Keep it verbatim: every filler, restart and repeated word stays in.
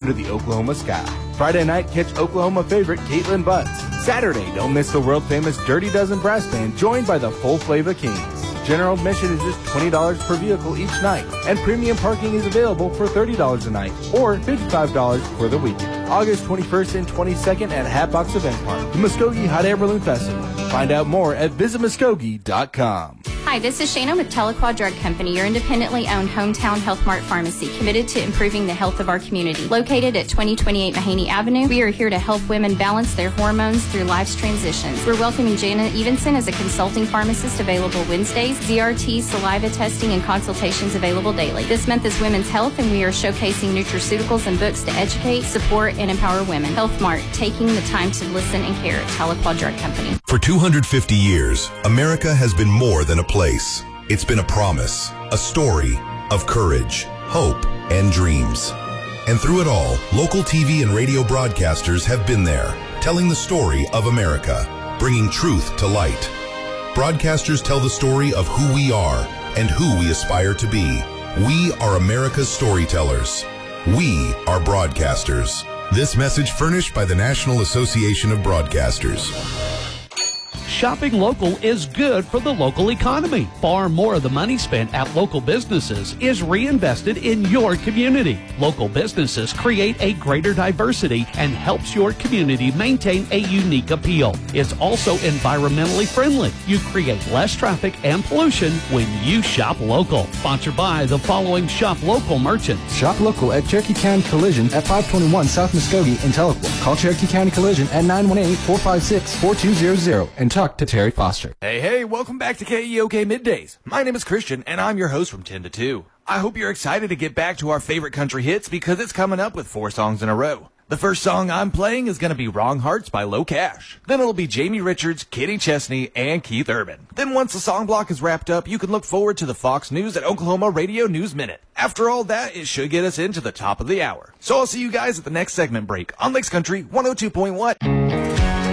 to the Oklahoma sky. Friday night, catch Oklahoma favorite Caitlin Butts. Saturday, don't miss the world-famous Dirty Dozen Brass Band, joined by the Full Flava Kings. General admission is just twenty dollars per vehicle each night, and premium parking is available for thirty dollars a night, or fifty-five dollars for the weekend. August twenty-first and twenty-second at Hatbox Event Park, the Muskogee Hot Air Balloon Festival. Find out more at visit muskogee dot com. Hi, this is Shana with Telequa Drug Company, your independently owned hometown Health Mart pharmacy, committed to improving the health of our community. Located at twenty twenty-eight Mahaney Avenue, we are here to help women balance their hormones through life's transitions. We're welcoming Jana Evenson as a consulting pharmacist, available Wednesdays, Z R T, saliva testing, and consultations available daily. This month is Women's Health, and we are showcasing nutraceuticals and books to educate, support, and empower women. Health Mart, taking the time to listen and care at Telequa Drug Company. For two hundred fifty years, America has been more than a place. It's been a promise, a story of courage, hope, and dreams. And through it all, local T V and radio broadcasters have been there, telling the story of America, bringing truth to light. Broadcasters tell the story of who we are and who we aspire to be. We are America's storytellers. We are broadcasters. This message furnished by the National Association of Broadcasters. Shopping local is good for the local economy. Far more of the money spent at local businesses is reinvested in your community. Local businesses create a greater diversity and helps your community maintain a unique appeal. It's also environmentally friendly. You create less traffic and pollution when you shop local. Sponsored by the following shop local merchants. Shop local at Cherokee County Collision at five twenty-one South Muskogee in Tahlequah. Call Cherokee County Collision at nine one eight, four five six, four two zero zero and talk to Terry Foster. Hey, hey, welcome back to K E O K Middays. My name is Christian, and I'm your host from ten to two. I hope you're excited to get back to our favorite country hits because it's coming up with four songs in a row. The first song I'm playing is going to be Wrong Hearts by Low Cash. Then it'll be Jamie Richards, Kenny Chesney, and Keith Urban. Then once the song block is wrapped up, you can look forward to the Fox News and Oklahoma Radio News Minute. After all that, it should get us into the top of the hour. So I'll see you guys at the next segment break on Lakes Country one oh two point one.